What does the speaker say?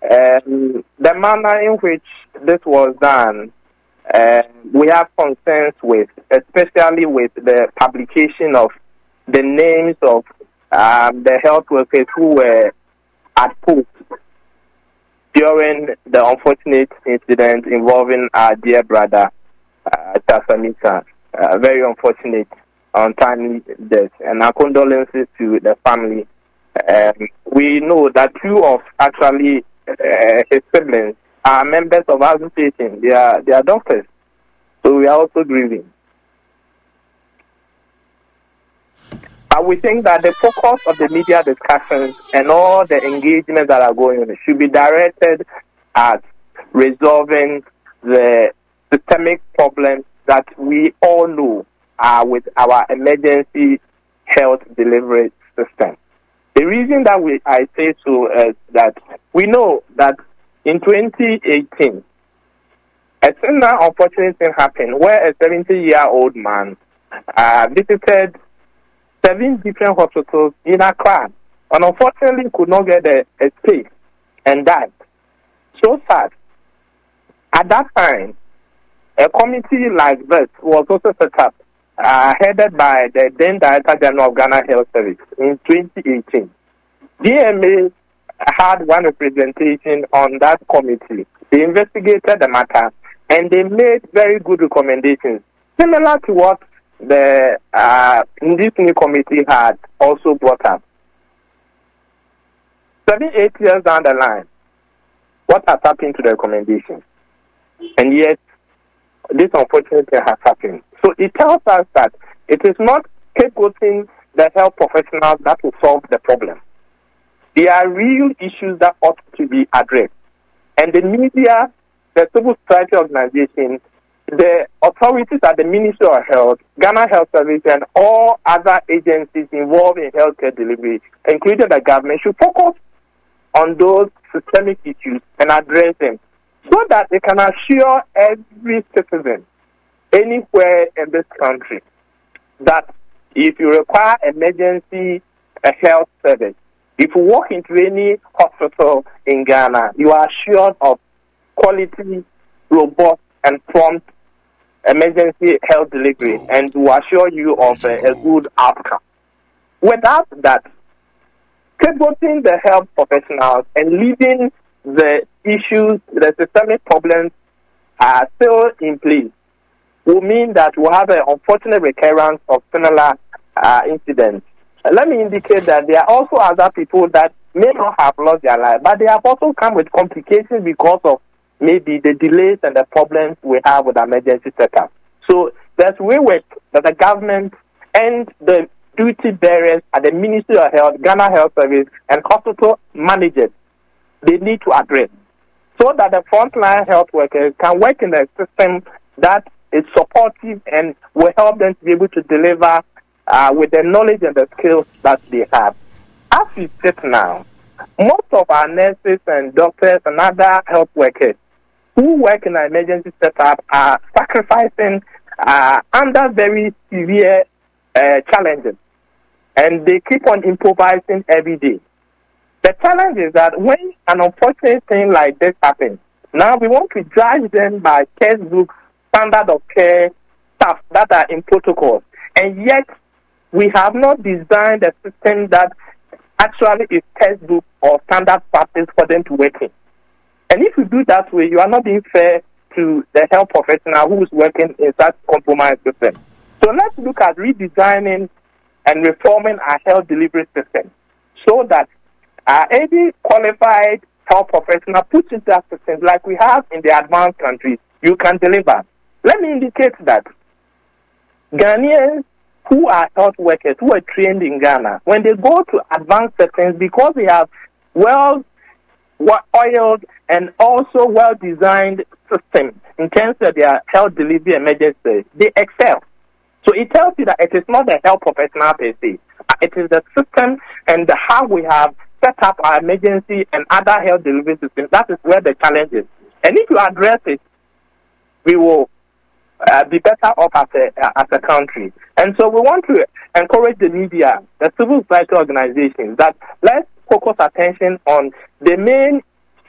The manner in which this was done, we have concerns with, especially with the publication of the names of the health workers who were at post during the unfortunate incident involving our dear brother, Tasamisa. Very unfortunate, untimely death, and our condolences to the family. We know that two of actually his siblings are members of our association. They are doctors, so we are also grieving. But we think that the focus of the media discussions and all the engagements that are going on should be directed at resolving the systemic problems that we all know are with our emergency health delivery system. The reason that I say so is that we know that in 2018, a similar unfortunate thing happened where a 70-year-old man visited 7 different hospitals in Accra and unfortunately could not get a space and died. So sad. At that time, a committee like this was also set up, headed by the then Director General of Ghana Health Service in 2018. DMA had one representation on that committee. They investigated the matter and they made very good recommendations, similar to what the this new committee had also brought up. 7-8 years down the line, what has happened to the recommendations? And yet, this unfortunate thing has happened. So it tells us that it is not scapegoating the health professionals that will solve the problem. There are real issues that ought to be addressed. And the media, the civil society organizations, the authorities at the Ministry of Health, Ghana Health Service, and all other agencies involved in healthcare delivery, including the government, should focus on those systemic issues and address them so that they can assure every citizen anywhere in this country that if you require emergency health service, if you walk into any hospital in Ghana, you are assured of quality, robust, and prompt emergency health delivery, and to assure you of a good outcome. Without that, scapegoating the health professionals and leaving the issues, the systemic problems are still in place will mean that we'll have an unfortunate recurrence of similar incidents. Let me indicate that there are also other people that may not have lost their life, but they have also come with complications because of maybe the delays and the problems we have with emergency setup. So there's way that the government and the duty bearers at the Ministry of Health, Ghana Health Service, and hospital managers, they need to address so that the frontline health workers can work in a system that is supportive and will help them to be able to deliver with the knowledge and the skills that they have. As we sit now, most of our nurses and doctors and other health workers who work in an emergency setup are sacrificing under very severe challenges, and they keep on improvising every day. The challenge is that when an unfortunate thing like this happens, now we want to judge them by textbook standard of care stuff that are in protocols, and yet we have not designed a system that actually is textbook or standard practice for them to work in. And if you do that way, you are not being fair to the health professional who is working in such compromised system. So let's look at redesigning and reforming our health delivery system so that any qualified health professional puts into that system like we have in the advanced countries, you can deliver. Let me indicate that Ghanaians who are health workers, who are trained in Ghana, when they go to advanced settings, because they have well-oiled and also well-designed system in terms of their health delivery emergency, they excel. So it tells you that it is not the health professional per se. It is the system and how we have set up our emergency and other health delivery systems. That is where the challenge is. And if you address it, we will be better off as a country. And so we want to encourage the media, the civil society organizations, that let's focus attention on the main